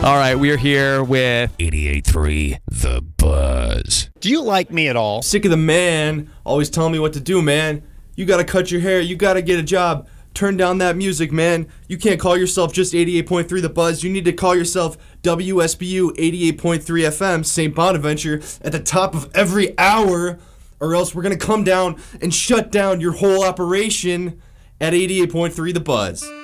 All right, we're here with 88.3 The Buzz. Do you like me at all? Sick of the man always telling me what to do, man. You gotta cut your hair, you gotta get a job. Turn down that music, man. You can't call yourself just 88.3 The Buzz. You need to call yourself WSBU 88.3 FM, St. Bonaventure, at the top of every hour, or else we're gonna come down and shut down your whole operation at 88.3 The Buzz.